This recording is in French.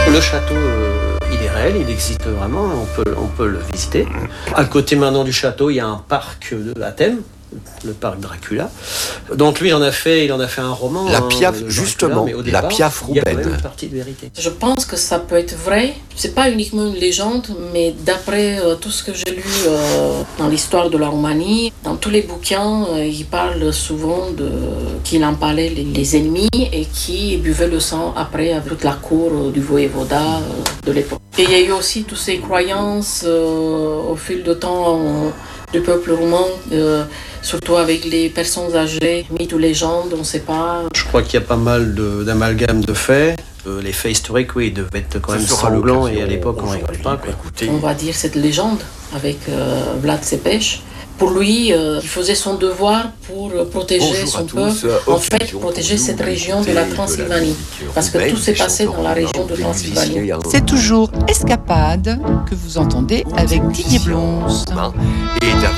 le château, il est réel, il existe vraiment, on peut le visiter. À côté maintenant du château, il y a un parc à thème, le parc Dracula. Donc lui, il en a fait un roman. La Piaf, Dracula, justement, mais au départ, la Piaf il y a quand même roumaine. une partie de vérité. Je pense que ça peut être vrai. C'est pas uniquement une légende, mais d'après tout ce que j'ai lu dans l'histoire de la Roumanie, dans tous les bouquins, il parle souvent qu'il empalait les ennemis et qui buvait le sang après avec toute la cour du voïvoda de l'époque. Et il y a eu aussi toutes ces croyances au fil du temps du peuple roumain, surtout avec les personnes âgées, mythes ou légendes, on ne sait pas. Je crois qu'il y a pas mal d'amalgames de faits. Les faits historiques, oui, devaient être quand même sanglants et à l'époque, on ne rigole pas. Quoi. On va dire cette légende avec Vlad Tepes. Pour lui, il faisait son devoir pour protéger son peuple, en fait, protéger cette région de la Transylvanie, parce que tout s'est passé dans la région de Transylvanie. C'est toujours Escapade que vous entendez avec Didier Blonze. Et